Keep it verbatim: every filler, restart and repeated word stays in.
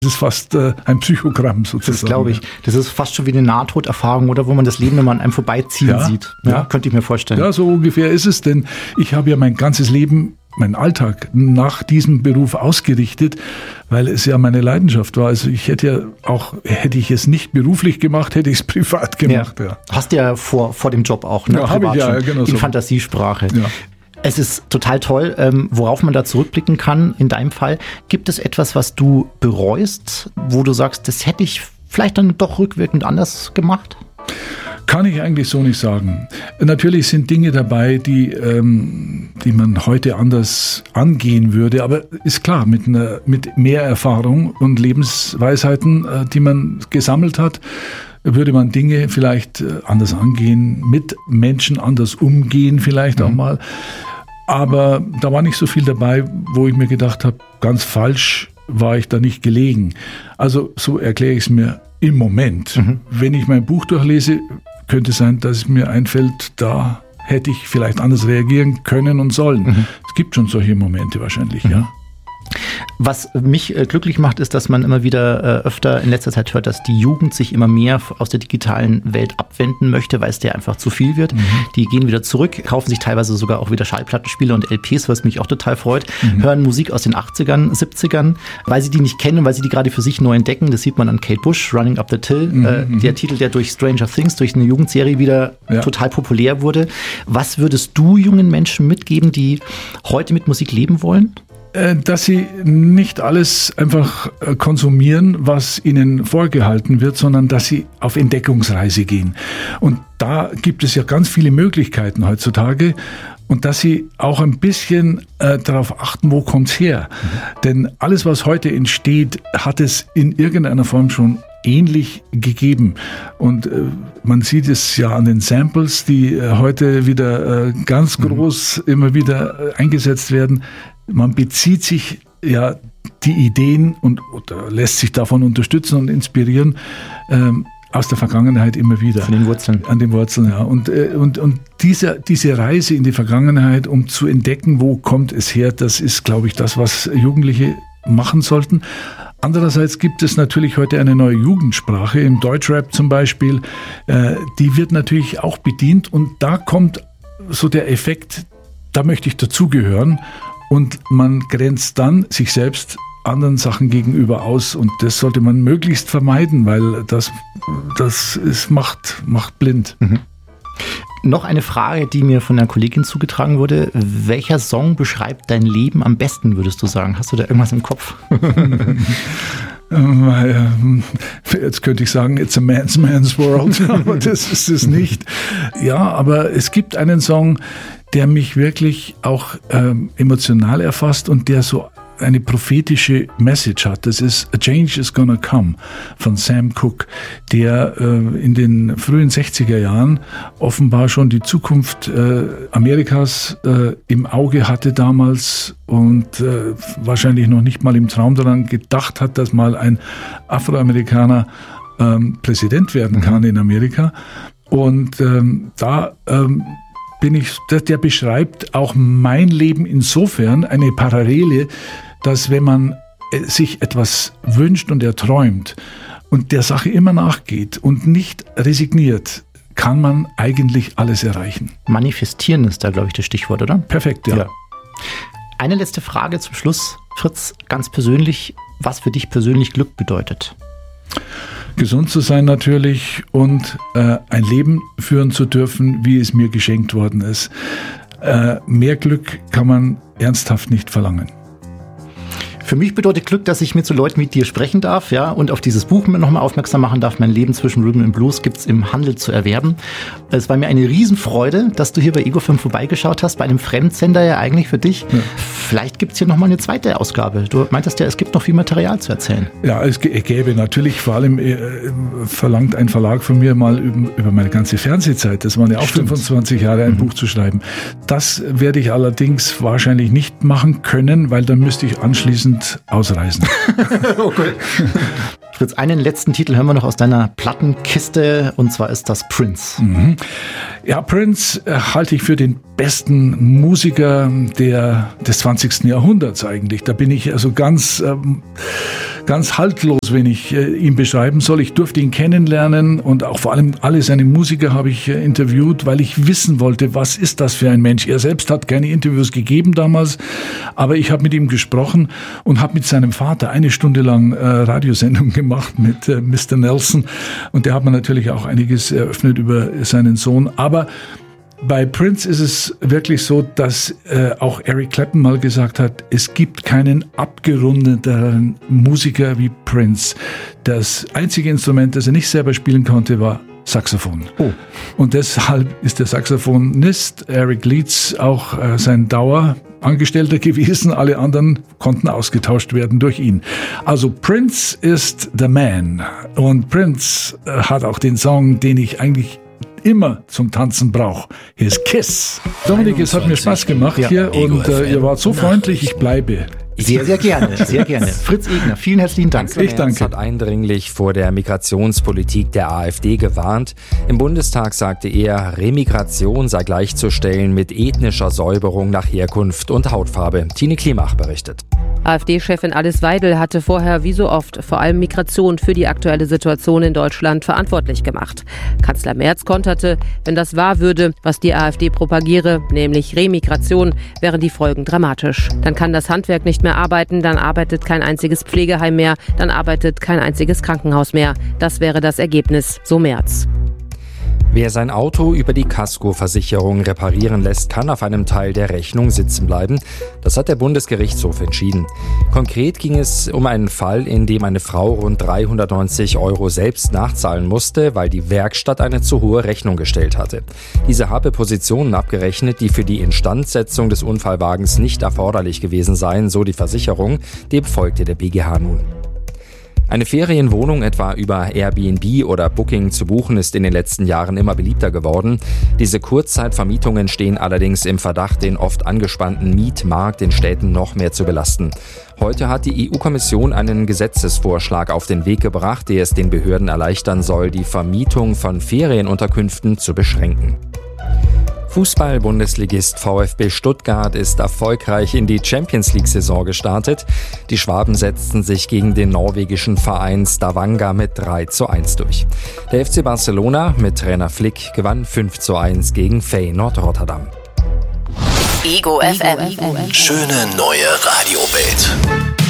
Das ist fast äh, ein Psychogramm sozusagen. Das glaube ich. Das ist fast schon wie eine Nahtoderfahrung, oder wo man das Leben immer an einem vorbeiziehen ja, sieht. Ja, ja, könnte ich mir vorstellen. Ja, so ungefähr ist es, denn ich habe ja mein ganzes Leben, meinen Alltag nach diesem Beruf ausgerichtet, weil es ja meine Leidenschaft war. Also ich hätte ja auch, hätte ich es nicht beruflich gemacht, hätte ich es privat gemacht. Ja. Ja. Hast du ja vor, vor dem Job auch, ne? Ja, habe ich ja, schon, genau in so. Fantasiesprache. Ja. Es ist total toll, ähm, worauf man da zurückblicken kann. In deinem Fall, gibt es etwas, was du bereust, wo du sagst, das hätte ich vielleicht dann doch rückwirkend anders gemacht? Kann ich eigentlich so nicht sagen. Natürlich sind Dinge dabei, die, ähm, die man heute anders angehen würde. Aber ist klar, mit, einer, mit mehr Erfahrung und Lebensweisheiten, äh, die man gesammelt hat, würde man Dinge vielleicht äh, anders angehen, mit Menschen anders umgehen vielleicht mhm. auch mal. Aber da war nicht so viel dabei, wo ich mir gedacht habe, ganz falsch war ich da nicht gelegen. Also so erkläre ich es mir im Moment. Mhm. Wenn ich mein Buch durchlese, könnte es sein, dass es mir einfällt, da hätte ich vielleicht anders reagieren können und sollen. Mhm. Es gibt schon solche Momente wahrscheinlich, mhm. ja. Was mich äh, glücklich macht, ist, dass man immer wieder äh, öfter in letzter Zeit hört, dass die Jugend sich immer mehr aus der digitalen Welt abwenden möchte, weil es der einfach zu viel wird. Mhm. Die gehen wieder zurück, kaufen sich teilweise sogar auch wieder Schallplattenspieler und L Ps, was mich auch total freut, mhm. hören Musik aus den achtzigern, siebzigern, weil sie die nicht kennen, weil sie die gerade für sich neu entdecken. Das sieht man an Kate Bush, Running Up the Hill, mhm. äh, der Titel, der durch Stranger Things, durch eine Jugendserie wieder ja. total populär wurde. Was würdest du jungen Menschen mitgeben, die heute mit Musik leben wollen? Dass sie nicht alles einfach konsumieren, was ihnen vorgehalten wird, sondern dass sie auf Entdeckungsreise gehen. Und da gibt es ja ganz viele Möglichkeiten heutzutage. Und dass sie auch ein bisschen äh, darauf achten, wo kommt's her. Mhm. Denn alles, was heute entsteht, hat es in irgendeiner Form schon ähnlich gegeben. Und äh, man sieht es ja an den Samples, die äh, heute wieder äh, ganz groß mhm. immer wieder äh, eingesetzt werden. Man bezieht sich ja die Ideen und oder lässt sich davon unterstützen und inspirieren ähm, aus der Vergangenheit immer wieder. Von den Wurzeln. An den Wurzeln, ja. Und, äh, und, und diese, diese Reise in die Vergangenheit, um zu entdecken, wo kommt es her, das ist, glaube ich, das, was Jugendliche machen sollten. Andererseits gibt es natürlich heute eine neue Jugendsprache, im Deutschrap zum Beispiel. Äh, die wird natürlich auch bedient und da kommt so der Effekt, da möchte ich dazugehören. Und man grenzt dann sich selbst anderen Sachen gegenüber aus. Und das sollte man möglichst vermeiden, weil das, das ist, macht, macht blind. Mhm. Noch eine Frage, die mir von einer Kollegin zugetragen wurde. Welcher Song beschreibt dein Leben am besten, würdest du sagen? Hast du da irgendwas im Kopf? Jetzt könnte ich sagen, it's a man's man's world, aber das ist es nicht. Ja, aber es gibt einen Song, der mich wirklich auch ähm, emotional erfasst und der so eine prophetische Message hat. Das ist A Change is Gonna Come von Sam Cooke, der äh, in den frühen sechziger Jahren offenbar schon die Zukunft äh, Amerikas äh, im Auge hatte damals und äh, wahrscheinlich noch nicht mal im Traum daran gedacht hat, dass mal ein Afroamerikaner ähm, Präsident werden kann in Amerika. Und ähm, da ähm, bin ich, der, der beschreibt auch mein Leben insofern eine Parallele, dass wenn man sich etwas wünscht und erträumt und der Sache immer nachgeht und nicht resigniert, kann man eigentlich alles erreichen. Manifestieren ist da, glaube ich, das Stichwort, oder? Perfekt, ja. ja. Eine letzte Frage zum Schluss. Fritz, ganz persönlich, was für dich persönlich Glück bedeutet? Gesund zu sein natürlich und äh, ein Leben führen zu dürfen, wie es mir geschenkt worden ist. Äh, mehr Glück kann man ernsthaft nicht verlangen. Für mich bedeutet Glück, dass ich mit so Leuten wie dir sprechen darf, ja, und auf dieses Buch nochmal aufmerksam machen darf. Mein Leben zwischen Rhythm and Blues gibt's im Handel zu erwerben. Es war mir eine Riesenfreude, dass du hier bei Ego fünf vorbeigeschaut hast, bei einem Fremdsender ja eigentlich für dich. Ja. Vielleicht gibt's hier nochmal eine zweite Ausgabe. Du meintest ja, es gibt noch viel Material zu erzählen. Ja, es gäbe natürlich, vor allem äh, verlangt ein Verlag von mir mal über, über meine ganze Fernsehzeit, das waren ja auch Stimmt. fünfundzwanzig Jahre, ein mhm. Buch zu schreiben. Das werde ich allerdings wahrscheinlich nicht machen können, weil dann müsste ich anschließend ausreisen. Okay. Fritz, einen letzten Titel hören wir noch aus deiner Plattenkiste und zwar ist das Prince. Mhm. Ja, Prince äh, halte ich für den besten Musiker der, des zwanzigsten Jahrhunderts eigentlich. Da bin ich also ganz, ähm, ganz haltlos, wenn ich äh, ihn beschreiben soll. Ich durfte ihn kennenlernen und auch vor allem alle seine Musiker habe ich äh, interviewt, weil ich wissen wollte, was ist das für ein Mensch. Er selbst hat keine Interviews gegeben damals, aber ich habe mit ihm gesprochen und habe mit seinem Vater eine Stunde lang äh, Radiosendung gemacht mit äh, Mister Nelson, und der hat mir natürlich auch einiges eröffnet über seinen Sohn. Aber bei Prince ist es wirklich so, dass äh, auch Eric Clapton mal gesagt hat, es gibt keinen abgerundeteren Musiker wie Prince. Das einzige Instrument, das er nicht selber spielen konnte, war Saxophon. Oh. Und deshalb ist der Saxophonist Eric Leeds auch äh, sein Dauerangestellter gewesen. Alle anderen konnten ausgetauscht werden durch ihn. Also Prince ist the man. Und Prince äh, hat auch den Song, den ich eigentlich immer zum Tanzen brauche. His Kiss. Dominik, es hat mir Spaß gemacht ja. hier und äh, ihr wart so freundlich, ich bleibe. Sehr, sehr gerne, sehr gerne. Fritz Egner, vielen herzlichen Dank. Ich danke. Hat eindringlich vor der Migrationspolitik der AfD gewarnt. Im Bundestag sagte er, Remigration sei gleichzustellen mit ethnischer Säuberung nach Herkunft und Hautfarbe. Tine Klimach berichtet. AfD-Chefin Alice Weidel hatte vorher wie so oft vor allem Migration für die aktuelle Situation in Deutschland verantwortlich gemacht. Kanzler Merz konterte, wenn das wahr würde, was die AfD propagiere, nämlich Remigration, wären die Folgen dramatisch. Dann kann das Handwerk nicht mehr arbeiten, dann arbeitet kein einziges Pflegeheim mehr, dann arbeitet kein einziges Krankenhaus mehr. Das wäre das Ergebnis, so Merz. Wer sein Auto über die Kaskoversicherung reparieren lässt, kann auf einem Teil der Rechnung sitzen bleiben. Das hat der Bundesgerichtshof entschieden. Konkret ging es um einen Fall, in dem eine Frau rund dreihundertneunzig Euro selbst nachzahlen musste, weil die Werkstatt eine zu hohe Rechnung gestellt hatte. Diese habe Positionen abgerechnet, die für die Instandsetzung des Unfallwagens nicht erforderlich gewesen seien, so die Versicherung. Dem folgte der B G H nun. Eine Ferienwohnung etwa über Airbnb oder Booking zu buchen ist in den letzten Jahren immer beliebter geworden. Diese Kurzzeitvermietungen stehen allerdings im Verdacht, den oft angespannten Mietmarkt in Städten noch mehr zu belasten. Heute hat die E U-Kommission einen Gesetzesvorschlag auf den Weg gebracht, der es den Behörden erleichtern soll, die Vermietung von Ferienunterkünften zu beschränken. Fußball-Bundesligist VfB Stuttgart ist erfolgreich in die Champions-League-Saison gestartet. Die Schwaben setzten sich gegen den norwegischen Verein Stavanger mit drei zu eins durch. Der F C Barcelona mit Trainer Flick gewann fünf zu eins gegen Feyenoord Rotterdam. Ego F M. Schöne neue Radiowelt.